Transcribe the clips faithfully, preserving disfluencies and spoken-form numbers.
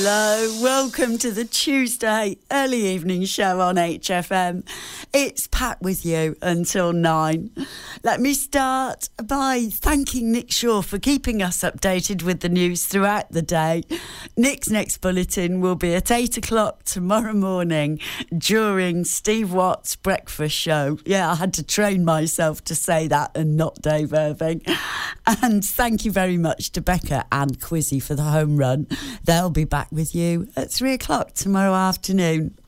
Hello, welcome to the Tuesday early evening show on H F M. It's Pat with you until nine. Let me start by thanking Nick Shaw for keeping us updated with the news throughout the day. Nick's next bulletin will be at eight o'clock tomorrow morning during Steve Watt's breakfast show. Yeah, I had to train myself to say that and not Dave Irving. And thank you very much to Becca and Quizzy for the home run. They'll be back with you at three o'clock tomorrow afternoon.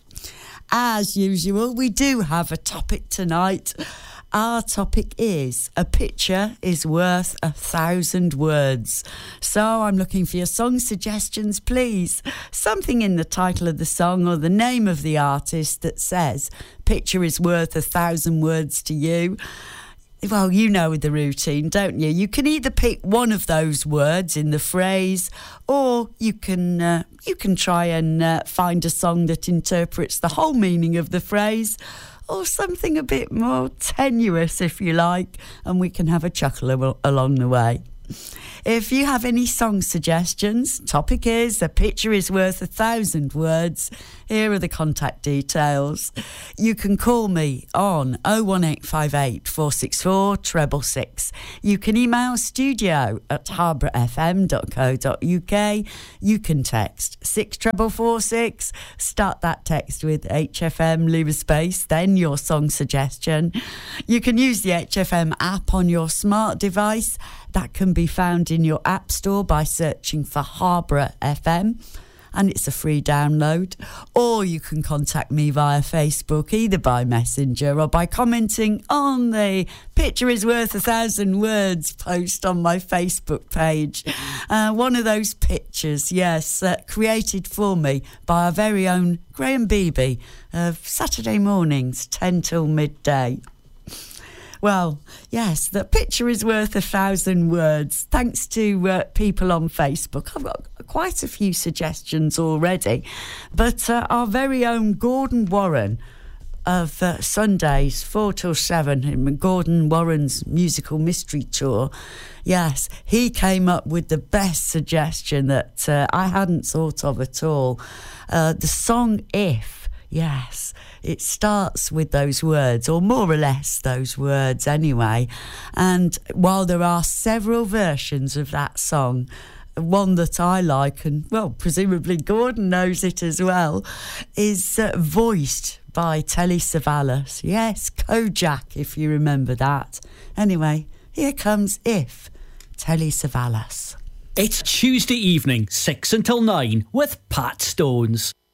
As usual, we do have a topic tonight. Our topic is a picture is worth a thousand words. So I'm looking for your song suggestions, please. Something in the title of the song or the name of the artist that says picture is worth a thousand words to you. Well, you know the routine, don't you? You can either pick one of those words in the phrase, or you can uh, you can try and uh, find a song that interprets the whole meaning of the phrase, or something a bit more tenuous, if you like, and we can have a chuckle al- along the way. If you have any song suggestions, topic is a picture is worth a thousand words. Here are the contact details. You can call me on oh one eight five eight, four six four, six six six. You can email studio at harborough f m dot co dot u k. You can text six four four six. Start that text with H F M, leave a space, then your song suggestion. You can use the H F M app on your smart device. That can be found in your app store by searching for Harborough F M, and it's a free download. Or you can contact me via Facebook, either by Messenger or by commenting on the picture is worth a thousand words post on my Facebook page. Uh, one of those pictures, yes, uh, created for me by our very own Graham Beebe of Saturday mornings, ten till midday. Well, yes, the picture is worth a thousand words. Thanks to uh, people on Facebook. I've got quite a few suggestions already. But uh, our very own Gordon Warren of uh, Sundays, four till seven, in Gordon Warren's musical mystery tour. Yes, he came up with the best suggestion that uh, I hadn't thought of at all. Uh, the song If. Yes, it starts with those words, or more or less those words anyway. And while there are several versions of that song, one that I like, and, well, presumably Gordon knows it as well, is uh, voiced by Telly Savalas. Yes, Kojak, if you remember that. Anyway, here comes If, Telly Savalas. It's Tuesday evening, six until nine, with Pat Stones.